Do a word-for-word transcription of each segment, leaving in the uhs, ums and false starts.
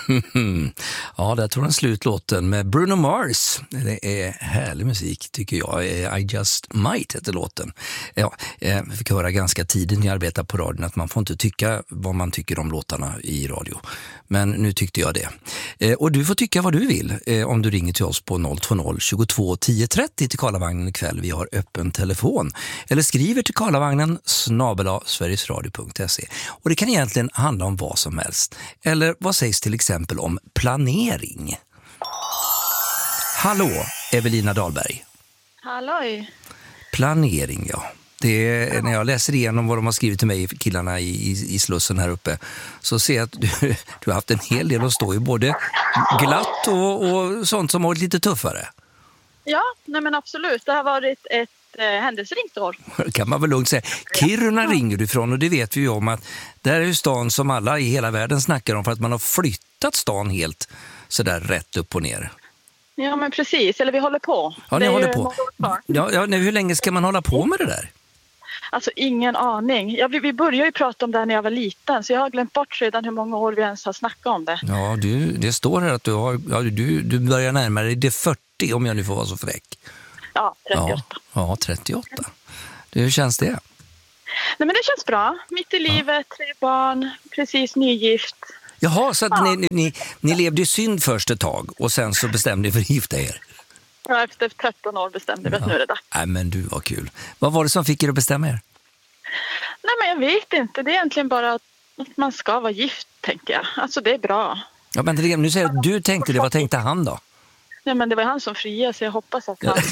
Ja, där tog den slut låten med Bruno Mars. Det är härlig musik tycker jag. I Just Might heter låten. Ja, jag fick höra ganska tidigt när jag arbetade på radion att man får inte tycka vad man tycker om låtarna i radio. Men nu tyckte jag det. Och du får tycka vad du vill om du ringer till oss på noll två noll tjugotvå tio trettio till Karlavagnen ikväll. Vi har öppen telefon. Eller skriver till karlavagnen snabel-a sverigesradio punkt se. Och det kan egentligen handla om vad som helst. Eller vad sägs till exempel om planering? Hallå, Evelina Dahlberg. Halloj. Planering, ja. Det är, när jag läser igenom vad de har skrivit till mig, killarna i, i, i Slussen här uppe, så ser jag att du, du har haft en hel del att stå i, både glatt och, och sånt som har varit lite tuffare. Ja, nej men absolut. Det har varit ett eh, händelserikt år. Kan man väl lugnt säga. Kiruna ringer du ifrån, och det vet vi ju om att det här är ju stan som alla i hela världen snackar om för att man har flyttat stan helt sådär rätt upp och ner. Ja, men precis. Eller vi håller på. Ja, ni det håller på. Ja, ja, hur länge ska man hålla på med det där? Alltså ingen aning. Ja, vi, vi började ju prata om det här när jag var liten, så jag har glömt bort redan hur många år vi ens har snackat om det. Ja, du, det står här att du, har, ja, du, du börjar närmare dig det fyrtio, om jag nu får vara så fräck. Ja, trettioåtta. Ja, ja trettioåtta. Det, hur känns det? Nej, men det känns bra. Mitt i livet, ja. Tre barn, precis nygift. Jaha, så att ja. ni, ni, ni levde i synd först ett tag och sen så bestämde ni för att gifta er? Ja, efter tretton år bestämde vi att ja. nu är det dags. Nej, men du, var kul. Vad var det som fick er att bestämma er? Nej, men jag vet inte. Det är egentligen bara att man ska vara gift, tänker jag. Alltså, det är bra. Ja, men nu säger jag att du tänkte det. Vad tänkte han då? Nej, men det var han som friade, så jag hoppas att han...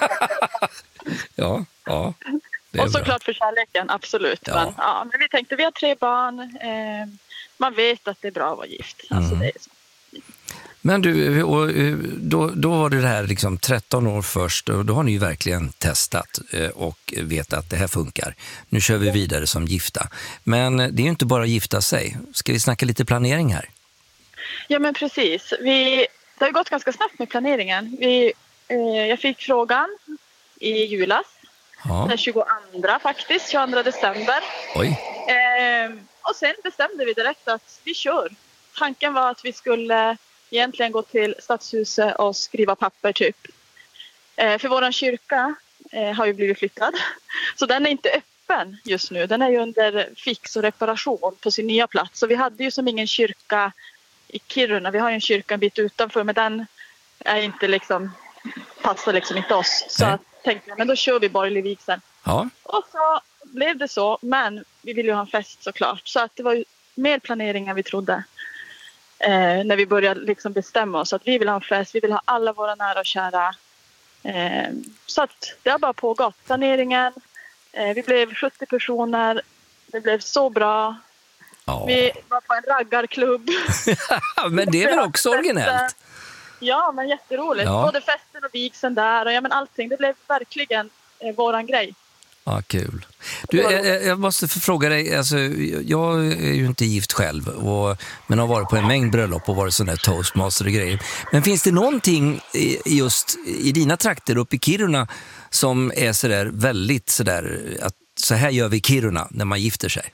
ja, ja. Och såklart för kärleken, absolut. Ja. Men, ja, men vi tänkte, vi har tre barn. Eh, man vet att det är bra att vara gift. Alltså, mm. det är så. Men du, och då, då var det här liksom tretton år först, och då har ni ju verkligen testat och vet att det här funkar. Nu kör vi vidare som gifta. Men det är ju inte bara gifta sig. Ska vi snacka lite planering här? Ja, men precis. Vi, det har gått ganska snabbt med planeringen. Vi, eh, jag fick frågan i julas. Ja. Den tjugoandra faktiskt, tjugoandra december. Oj. Eh, och sen bestämde vi direkt att vi kör. Tanken var att vi skulle egentligen gå till stadshuset och skriva papper typ. Eh, för våran kyrka eh, har ju blivit flyttad. Så den är inte öppen just nu. Den är ju under fix och reparation på sin nya plats. Så vi hade ju som ingen kyrka i Kiruna. Vi har ju en kyrka en bit utanför, men den är inte liksom, passar liksom inte oss. Så jag tänkte jag, men då kör vi borgerlig vigsel. Ja. Och så blev det så, men vi ville ju ha en fest såklart. Så att det var ju mer planering än vi trodde. Eh, när vi började liksom bestämma oss att vi vill ha en fest, vi vill ha alla våra nära och kära. Eh, så att det har bara pågått. Planeringen, eh, vi blev sjuttio personer, det blev så bra. Ja. Vi var på en raggarklubb. Men det är väl också originellt? Ja, men jätteroligt. Ja. Både festen och vigseln där och ja, men allting. Det blev verkligen eh, våran grej. Ja, kul. Du, jag, jag måste fråga dig, alltså, jag är ju inte gift själv, och, men har varit på en mängd bröllop och varit sån där toastmaster och grejer. Men finns det någonting i, just i dina trakter uppe i Kiruna som är sådär väldigt sådär, att så här gör vi i Kiruna när man gifter sig?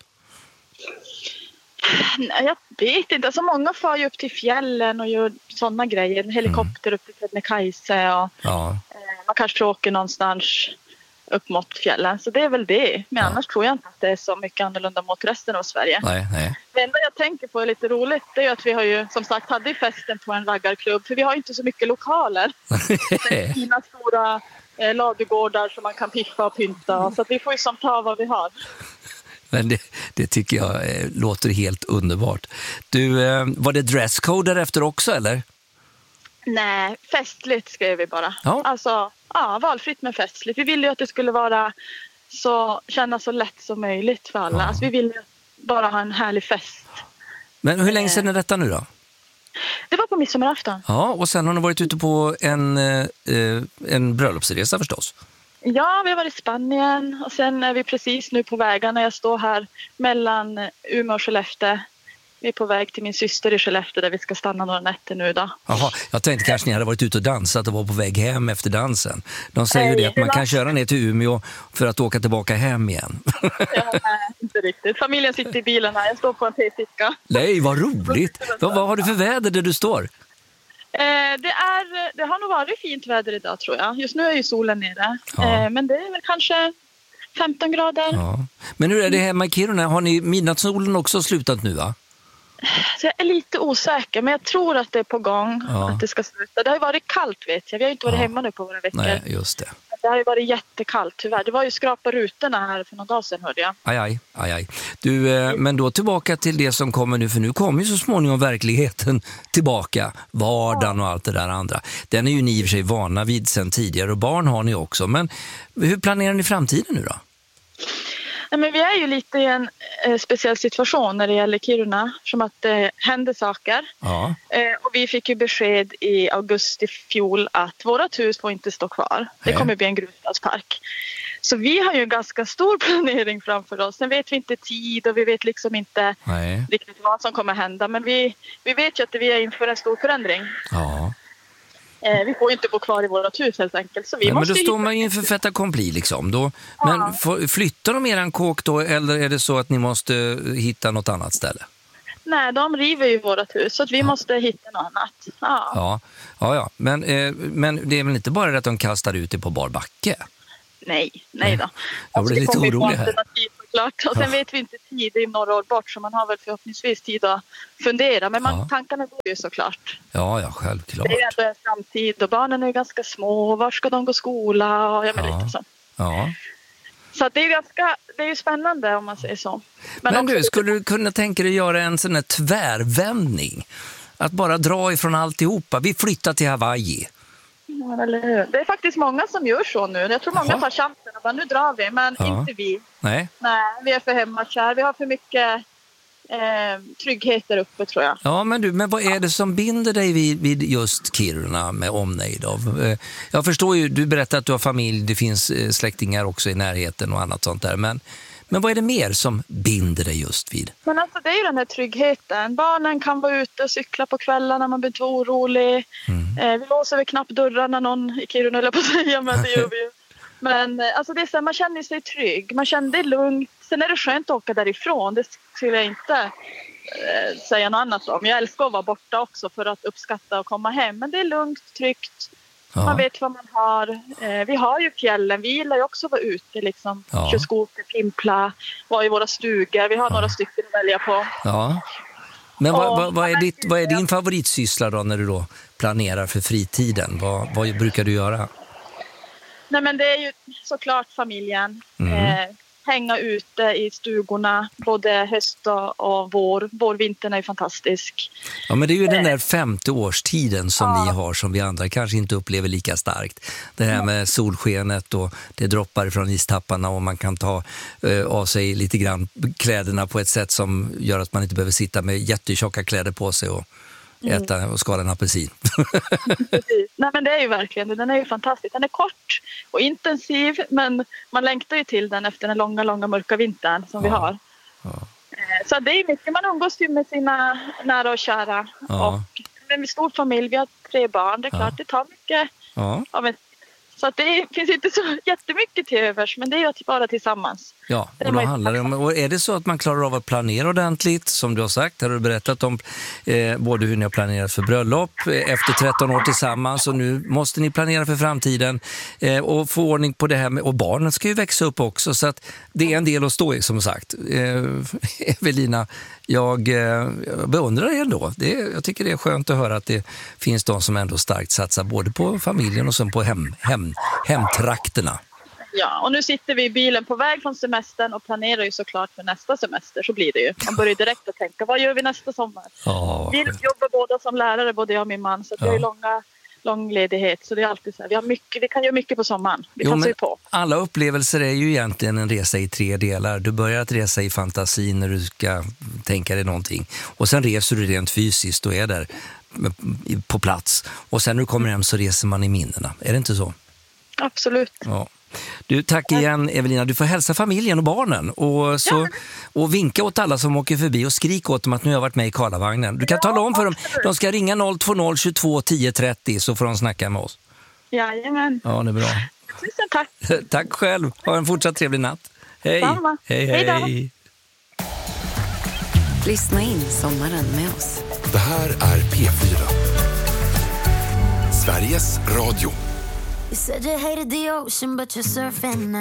Nej, jag vet inte. Alltså, många far ju upp till fjällen och gör sådana grejer. En helikopter mm. upp till Kebnekaise och ja. eh, man kanske åker någonstans upp mot fjällen. Så det är väl det. Men ja. annars tror jag inte att det är så mycket annorlunda mot resten av Sverige. Nej, nej. Det enda jag tänker på är lite roligt. Det är ju att vi har ju som sagt hade festen på en raggarklubb. För vi har ju inte så mycket lokaler. Fina stora eh, ladugårdar som man kan piffa och pynta. Så att vi får ju som ta vad vi har. Men det, det tycker jag eh, låter helt underbart. Du, eh, var det dresscode därefter också, eller? Nej, festligt skrev vi bara. Ja. Alltså, ja, valfritt men festligt. Vi ville ju att det skulle vara så, kännas så lätt som möjligt för alla. Ja. Alltså, vi ville bara ha en härlig fest. Men hur länge sedan är detta nu då? Det var på midsommarafton. Ja, och sen har ni varit ute på en, eh, en bröllopsresa förstås. Ja, vi har varit i Spanien och sen är vi precis nu på vägarna. Jag står här mellan Umeå och Skellefteå Vi är på väg till min syster i Skellefteå där vi ska stanna några nätter nu då. Jaha, jag tänkte kanske ni hade varit ute och dansat och var på väg hem efter dansen. De säger ju det att man kan köra ner till Umeå för att åka tillbaka hem igen. Ja, nej, inte riktigt. Familjen sitter i bilen här, jag står på en p-ficka. Nej, vad roligt! Vad, vad har du för väder där du står? Eh, det, är, det har nog varit fint väder idag tror jag. Just nu är ju solen nere. Ja. Eh, men det är väl kanske femton grader. Ja. Men hur är det hemma i Kiruna? Har ni midnattssolen också slutat nu va? Så jag är lite osäker, men jag tror att det är på gång Ja. att det ska sluta. Det har ju varit kallt vet jag. Vi har ju inte varit Ja. hemma nu på våra veckor. Nej, just det. Det har ju varit jättekallt tyvärr. Det var ju skrapa rutorna här för någon dag sedan hörde jag. Aj, aj, aj, aj. Du, eh, men då tillbaka till det som kommer nu, för nu kommer ju så småningom verkligheten tillbaka, vardagen och allt det där andra. Den är ju ni i och för sig vana vid sedan tidigare och barn har ni också. Men hur planerar ni framtiden nu då? Nej, men vi är ju lite i en eh, speciell situation när det gäller Kiruna, som att det eh, händer saker. Ja, Eh, och vi fick ju besked i augusti fjol att vårat hus får inte stå kvar. Det Nej. kommer bli en grusstadspark. Så vi har ju en ganska stor planering framför oss. Sen vet vi inte tid och vi vet liksom inte nej, riktigt vad som kommer hända. Men vi, vi vet ju att vi är inför en stor förändring. ja. Eh, vi får ju inte bo kvar i vårt hus helt enkelt. Så vi Nej, men måste då ju står hitta- man ju inför fait accompli liksom. Då, Ja. men får, flyttar de eran kåk då eller är det så att ni måste hitta något annat ställe? Nej, de river ju vårt hus så att vi måste hitta något annat. Ja. Ja, ja, ja. Men, eh, men det är väl inte bara det att de kastar ut det på bar backe? Nej, nej då. Jag blir det lite kommer ju orolig här. alternativ, såklart. Och sen Ja. vet vi inte tid, det är några år bort så man har väl förhoppningsvis tid att fundera. Men man, Ja. tankarna går ju såklart. Ja, ja, självklart. Det är ju ändå en framtid och barnen är ju ganska små. Var ska de gå skola? Och jag menar Ja. lite så. Ja. Så att det är ju ganska, det är ju spännande om man säger så. Men, också- du, skulle du kunna tänka dig göra en sån här tvärvändning? Att bara dra ifrån alltihopa. Vi flyttar till Hawaii. Ja, eller hur? Det är faktiskt många som gör så nu. Jag tror många Jaha. tar chansen och bara nu drar vi. Men Ja. inte vi. Nej? Nej, vi är för hemmakär. Vi har för mycket eh, trygghet där uppe tror jag. Ja, men du, men vad är det som binder dig vid, vid just Kiruna med omnejd av? Eh, Jag förstår ju, du berättar att du har familj, det finns eh, släktingar också i närheten och annat sånt där. Men, men vad är det mer som binder dig just vid? Men alltså det är ju den här tryggheten. Barnen kan vara ute och cykla på kvällarna, man blir inte orolig. Mm. Eh, vi låser väl knappt dörrarna någon i Kiruna eller på att säga, men det gör vi ju. Men eh, alltså det är så här, man känner sig trygg, man känner det lugnt. Sen är det skönt att åka därifrån, det skulle jag inte eh, säga något annat om. Jag älskar att vara borta också för att uppskatta och komma hem. Men det är lugnt, tryggt. Ja. Man vet vad man har. Eh, vi har ju fjällen. Vi gillar ju också att vara ute. Liksom. Ja. Köra skoter, pimpla, vara i våra stugor. Vi har några stycken att välja på. Ja. Men vad, Och- vad, vad, är ditt, vad är din favoritsyssla då när du då planerar för fritiden? Vad, vad brukar du göra? Nej, men det är ju såklart familjen. Mm. Eh, hänga ute i stugorna både höst och, och vår. Vårvintern är ju fantastisk. Ja, men det är ju den där femte årstiden som Ja. ni har som vi andra kanske inte upplever lika starkt. Det här med solskenet och det droppar från istapparna och man kan ta eh, av sig lite grann kläderna på ett sätt som gör att man inte behöver sitta med jättetjocka kläder på sig och äta och skala en apelsin. Precis. Nej, men det är ju verkligen det. Den är ju fantastisk. Den är kort och intensiv, men man längtar ju till den efter den långa, långa mörka vintern som vi Ja. har. Ja. Eh, Så det är mycket, man umgås ju med sina nära och kära. Ja. Och med en stor familj, vi har tre barn, det är Ja. klart det tar mycket Ja. av en. Så att det finns inte så jättemycket till övers, men det är ju att vara tillsammans. Ja, Det och då var ju handlar det om, och är det så att man klarar av att planera ordentligt, som du har sagt, har du berättat om eh, både hur ni har planerat för bröllop eh, efter tretton år tillsammans och nu måste ni planera för framtiden eh, och få ordning på det här med, och barnen ska ju växa upp också så att det är en del att stå i som sagt. Eh, Evelina, jag eh, beundrar er ändå. Det är, jag tycker det är skönt att höra att det finns de som ändå starkt satsar både på familjen och sen på hem, hem, hemtrakterna. Ja, och nu sitter vi i bilen på väg från semestern och planerar ju såklart för nästa semester, så blir det ju. Man börjar direkt att tänka, vad gör vi nästa sommar? Ja, Vi jobbar båda som lärare, både jag och min man, så att vi Ja. har ju långa, lång ledighet. Så det är alltid så här, vi, har mycket, vi kan göra mycket på sommaren. Vi Jo, passar men ju på. alla upplevelser är ju egentligen en resa i tre delar. Du börjar att resa i fantasin när du ska tänka dig någonting. Och sen reser du rent fysiskt och är där på plats. Och sen när du kommer hem så reser man i minnena. Är det inte så? Absolut. Ja. Du, tack igen Evelina. Du får hälsa familjen och barnen och, så, och vinka åt alla som åker förbi och skrik åt dem att nu har jag varit med i Karlavagnen. Du kan ja, tala om för dem, de ska ringa noll två noll tjugotvå tio trettio så får de snacka med oss. Jajamän. Ja, det är bra. Tusen tack. Tack själv. Ha en fortsatt trevlig natt. Hej. Samma. Hej, hej. hej. Lyssna in sommaren med oss. Det här är P fyra. Sveriges Radio. You said you hated the ocean but you're surfing now.